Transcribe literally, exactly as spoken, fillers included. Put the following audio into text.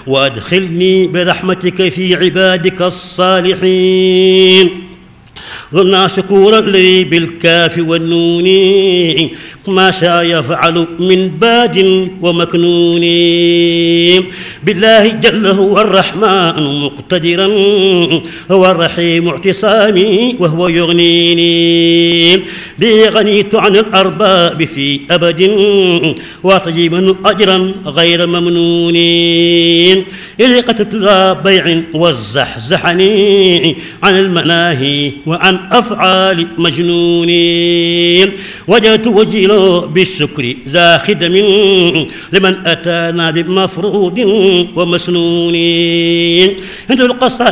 وأدخلني برحمتك في عبادك الصالحين. ظلنا شكورا لي بالكاف والنون ما شاء يفعل من باد ومكنون. بالله جل هو الرحمن مقتدرا، هو الرحيم اعتصامي وهو يغنيني. به غنيت عن الأرباب في أبد وطيبا أجرا غير ممنون. إذ قتلت ذا بيع والزحزحني عن المناهي وعن أفعال مجنون. وجدت وجهي بالشكر ذا خدم لمن أتانا بمفروض ومسنون. عند القصائد